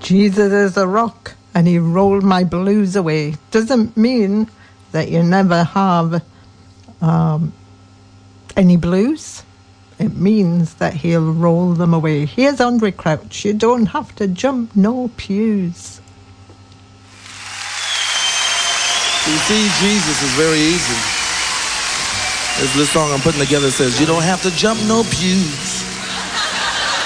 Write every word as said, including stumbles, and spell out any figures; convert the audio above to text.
Jesus is a rock and he rolled my blues away. Doesn't mean that you never have um, any blues. It means that he'll roll them away. Here's Andre Crouch. You don't have to jump no pews. You see, Jesus is very easy. There's this song I'm putting together that says, you don't have to jump no pews.